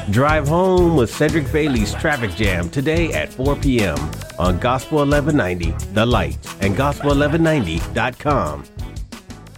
Drive home with Cedric Bailey's Traffic Jam today at 4 p.m. on Gospel 1190, The Light, and Gospel1190.com.